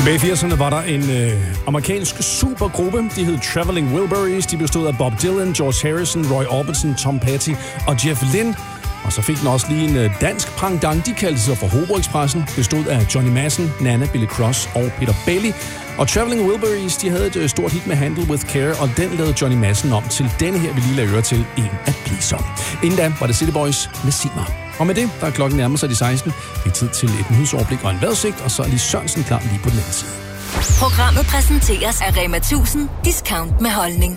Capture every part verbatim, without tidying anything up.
Tilbage i firserne var der en øh, amerikansk supergruppe. De hed Traveling Wilburys. De bestod af Bob Dylan, George Harrison, Roy Orbison, Tom Petty og Jeff Lynne. Og så fik den også lige en øh, dansk prangdang. De kaldte sig for Hobo Expressen. Bestod af Johnny Madsen, Nana, Billy Cross og Peter Bailey. Og Traveling Wilburys, de havde et øh, stort hit med Handle With Care, og den lavede Johnny Madsen om til denne her, vi lige lader øre til, En at blive som. Inden da var det City Boys med Sig mig. Og med det, der er klokken nærmer sig de seksten. Det er tid til et nyhedsoverblik og en vejrudsigt, og så er lige Sørensen klar lige på den anden side. Programmet præsenteres af Rema tusind. Discount med holdning.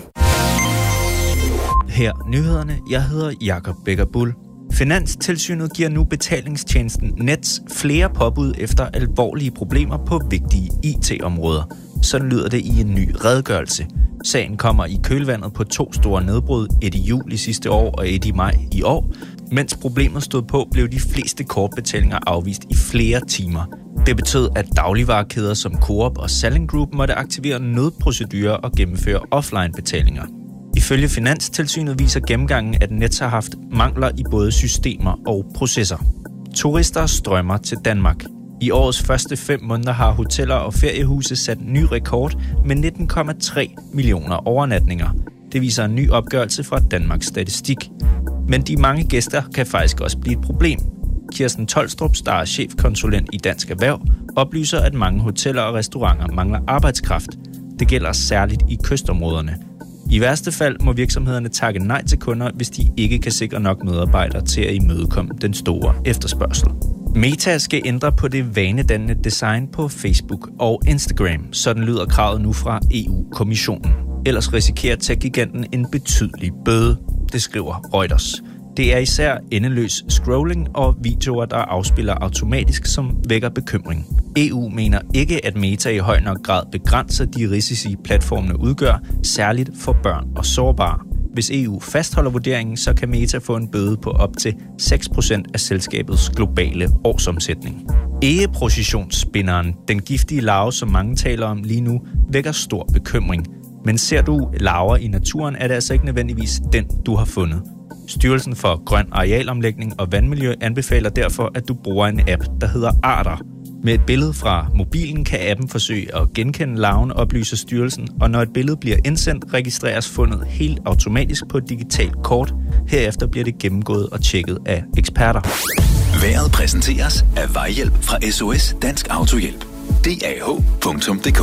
Her nyhederne. Jeg hedder Jakob Becker Bull. Finanstilsynet giver nu betalingstjenesten Nets flere påbud efter alvorlige problemer på vigtige I T-områder. Sådan lyder det i en ny redegørelse. Sagen kommer i kølvandet på to store nedbrud, et i juli sidste år og et i maj i år. Mens problemet stod på, blev de fleste kortbetalinger afvist i flere timer. Det betød, at dagligvarekæder som Coop og Salling Group måtte aktivere nødprocedurer og gennemføre offline-betalinger. Ifølge Finanstilsynet viser gennemgangen, at Nets har haft mangler i både systemer og processer. Turister strømmer til Danmark. I årets første fem måneder har hoteller og feriehuse sat ny rekord med nitten komma tre millioner overnatninger. Det viser en ny opgørelse fra Danmarks Statistik. Men de mange gæster kan faktisk også blive et problem. Kirsten Tolstrup, der er chefkonsulent i Dansk Erhverv, oplyser, at mange hoteller og restauranter mangler arbejdskraft. Det gælder særligt i kystområderne. I værste fald må virksomhederne takke nej til kunder, hvis de ikke kan sikre nok medarbejdere til at imødekomme den store efterspørgsel. Meta skal ændre på det vanedannende design på Facebook og Instagram. Sådan lyder kravet nu fra E U-kommissionen. Ellers risikerer tech-giganten en betydelig bøde, det skriver Reuters. Det er især endeløs scrolling og videoer, der afspiller automatisk, som vækker bekymring. E U mener ikke, at Meta i høj nok grad begrænser de risici, platformene udgør, særligt for børn og sårbare. Hvis E U fastholder vurderingen, så kan Meta få en bøde på op til seks procent af selskabets globale årsomsætning. Egeprocessionsspinderen, den giftige larve, som mange taler om lige nu, vækker stor bekymring. Men ser du larver i naturen, er det altså ikke nødvendigvis den, du har fundet. Styrelsen for Grøn Arealomlægning og Vandmiljø anbefaler derfor, at du bruger en app, der hedder Arter. Med et billede fra mobilen kan appen forsøge at genkende larven, oplyser styrelsen, og når et billede bliver indsendt, registreres fundet helt automatisk på et digitalt kort. Herefter bliver det gennemgået og tjekket af eksperter. Vejret præsenteres af Vejhjælp fra S O S Dansk Autohjælp. D A H punktum d k.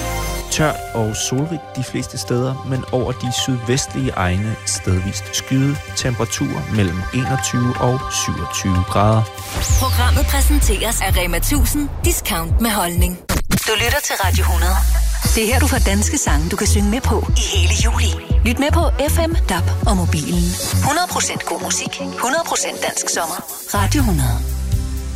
Tørt og solrigt de fleste steder, men over de sydvestlige egne stedvist skyde, temperaturer mellem enogtyve og syvogtyve grader. Programmet præsenteres af Rema tusind. Discount med holdning. Du lytter til Radio hundrede. Det er her, du får danske sange, du kan synge med på i hele juli. Lyt med på F M, D A B og mobilen. hundrede procent god musik, hundrede procent dansk sommer. Radio hundrede.